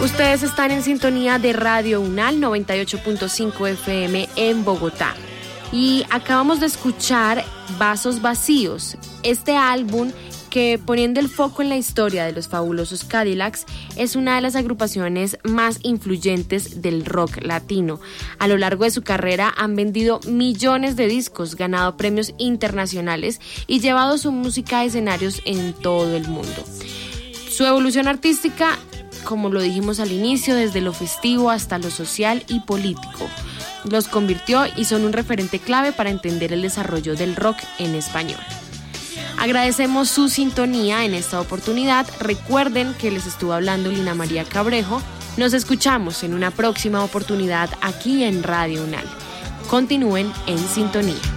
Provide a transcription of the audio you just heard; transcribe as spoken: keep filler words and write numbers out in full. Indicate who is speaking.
Speaker 1: Ustedes están en sintonía de Radio UNAL noventa y ocho punto cinco F M en Bogotá. Y acabamos de escuchar Vasos Vacíos, este álbum que, poniendo el foco en la historia de los fabulosos Cadillacs, es una de las agrupaciones más influyentes del rock latino. A lo largo de su carrera han vendido millones de discos, ganado premios internacionales y llevado su música a escenarios en todo el mundo. Su evolución artística, como lo dijimos al inicio, desde lo festivo hasta lo social y político, los convirtió y son un referente clave para entender el desarrollo del rock en español. Agradecemos su sintonía en esta oportunidad. Recuerden que les estuvo hablando Lina María Cabrejo. Nos escuchamos en una próxima oportunidad aquí en Radio UNAL. Continúen en sintonía.